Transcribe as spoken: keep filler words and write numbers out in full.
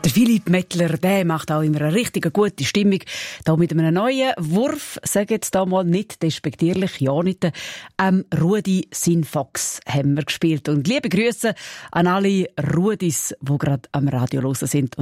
Der Philipp Mettler, der macht auch immer eine richtig gute Stimmung. Da mit einem neuen Wurf, sage jetzt da mal nicht despektierlich, ja nicht, ähm, Rudi Sinfox haben wir gespielt. Und liebe Grüße an alle Rudis, die gerade am Radio hören sind.